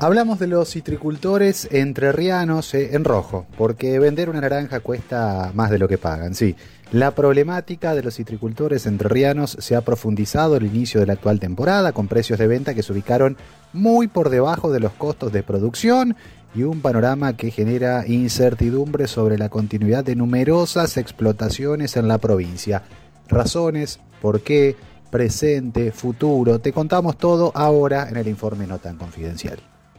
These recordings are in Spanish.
Hablamos de los citricultores entrerrianos en rojo, porque vender una naranja cuesta más de lo que pagan, sí. La problemática de los citricultores entrerrianos se ha profundizado al inicio de la actual temporada, con precios de venta que se ubicaron muy por debajo de los costos de producción y un panorama que genera incertidumbre sobre la continuidad de numerosas explotaciones en la provincia. Razones, por qué, presente, futuro, te contamos todo ahora en el informe No Tan Confidencial.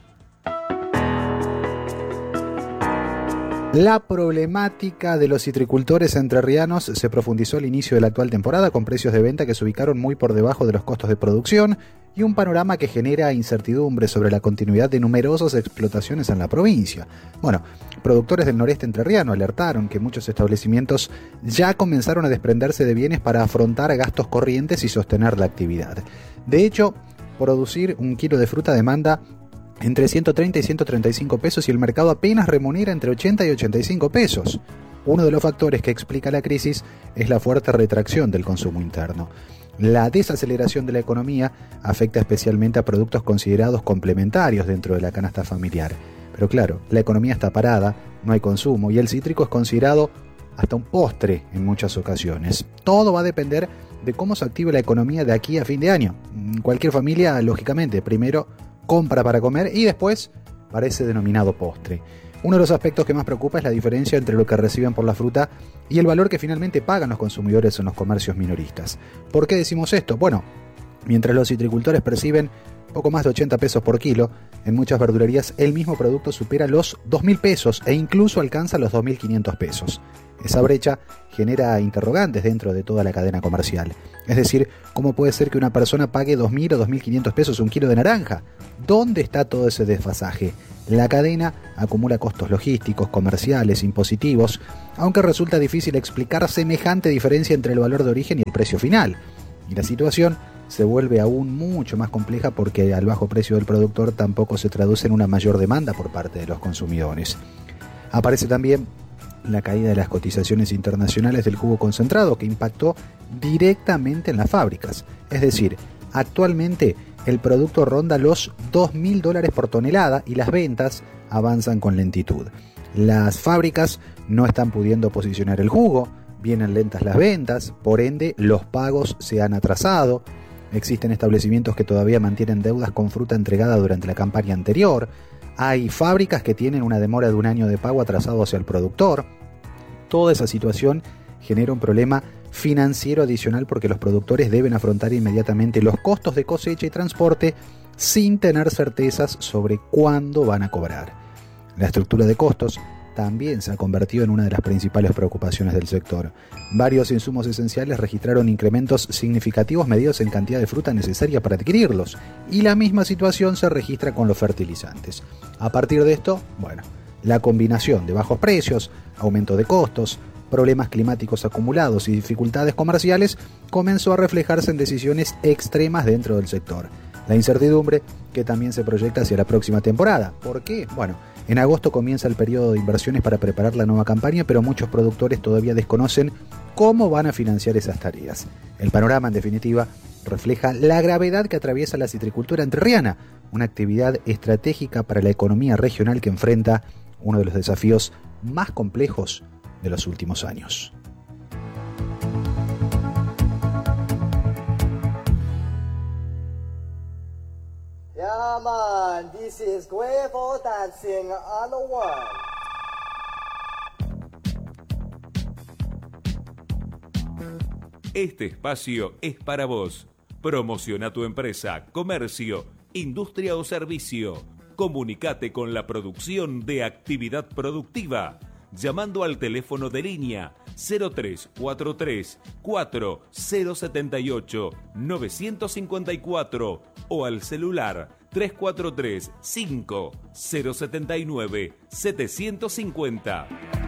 La problemática de los citricultores entrerrianos se profundizó al inicio de la actual temporada con precios de venta que se ubicaron muy por debajo de los costos de producción y un panorama que genera incertidumbre sobre la continuidad de numerosas explotaciones en la provincia. Bueno, productores del noreste entrerriano alertaron que muchos establecimientos ya comenzaron a desprenderse de bienes para afrontar gastos corrientes y sostener la actividad. De hecho, producir un kilo de fruta demanda entre 130 y 135 pesos y el mercado apenas remunera entre 80 y 85 pesos. Uno de los factores que explica la crisis es la fuerte retracción del consumo interno. La desaceleración de la economía afecta especialmente a productos considerados complementarios dentro de la canasta familiar. Pero claro, la economía está parada, no hay consumo y el cítrico es considerado hasta un postre en muchas ocasiones. Todo va a depender de cómo se active la economía de aquí a fin de año. Cualquier familia, lógicamente, primero compra para comer y después para ese denominado postre. Uno de los aspectos que más preocupa es la diferencia entre lo que reciben por la fruta y el valor que finalmente pagan los consumidores en los comercios minoristas. ¿Por qué decimos esto? Bueno, mientras los citricultores perciben poco más de 80 pesos por kilo, en muchas verdulerías el mismo producto supera los 2.000 pesos e incluso alcanza los 2.500 pesos. Esa brecha genera interrogantes dentro de toda la cadena comercial. Es decir, ¿cómo puede ser que una persona pague 2.000 o 2.500 pesos un kilo de naranja? ¿Dónde está todo ese desfasaje? La cadena acumula costos logísticos, comerciales, impositivos, aunque resulta difícil explicar semejante diferencia entre el valor de origen y el precio final. Y la situación se vuelve aún mucho más compleja porque al bajo precio del productor tampoco se traduce en una mayor demanda por parte de los consumidores. Aparece también la caída de las cotizaciones internacionales del jugo concentrado que impactó directamente en las fábricas. Es decir, actualmente el producto ronda los $2.000 por tonelada y las ventas avanzan con lentitud. Las fábricas no están pudiendo posicionar el jugo, vienen lentas las ventas, por ende los pagos se han atrasado. Existen establecimientos que todavía mantienen deudas con fruta entregada durante la campaña anterior. Hay fábricas que tienen una demora de un año de pago atrasado hacia el productor. Toda esa situación genera un problema financiero adicional porque los productores deben afrontar inmediatamente los costos de cosecha y transporte sin tener certezas sobre cuándo van a cobrar. La estructura de costos también se ha convertido en una de las principales preocupaciones del sector. Varios insumos esenciales registraron incrementos significativos medidos en cantidad de fruta necesaria para adquirirlos, y la misma situación se registra con los fertilizantes. A partir de esto, la combinación de bajos precios, aumento de costos, problemas climáticos acumulados y dificultades comerciales comenzó a reflejarse en decisiones extremas dentro del sector. La incertidumbre que también se proyecta hacia la próxima temporada. ¿Por qué? En agosto comienza el periodo de inversiones para preparar la nueva campaña, pero muchos productores todavía desconocen cómo van a financiar esas tareas. El panorama, en definitiva, refleja la gravedad que atraviesa la citricultura entrerriana, una actividad estratégica para la economía regional que enfrenta uno de los desafíos más complejos de los últimos años. Yeah, man, this is Guevo dancing on the one. Este espacio es para vos. Promociona tu empresa, comercio, industria o servicio. Comunicate con la producción de actividad productiva llamando al teléfono de línea 0343 4078 954 o al celular 343 5079 750.